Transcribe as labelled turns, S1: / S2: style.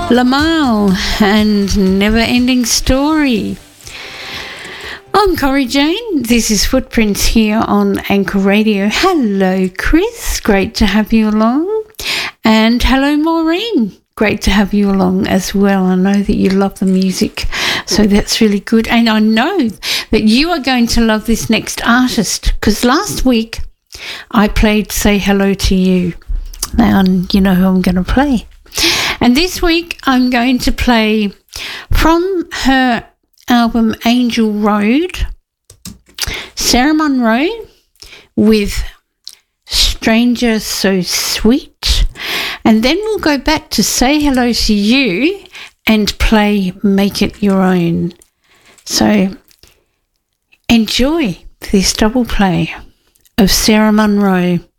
S1: Lamal and Never Ending Story. I'm Corrie Jane. This is Footprints here on Anchor Radio. Hello, Chris. Great to have you along. And hello, Maureen. Great to have you along as well. I know that you love the music, so that's really good. And I know that you are going to love this next artist, because last week I played Say Hello to You. And you know who I'm going to play. And this week I'm going to play from her album Angel Road, Sarah Monroe with Stranger So Sweet. And then we'll go back to Say Hello to You and play Make It Your Own. So enjoy this double play of Sarah Monroe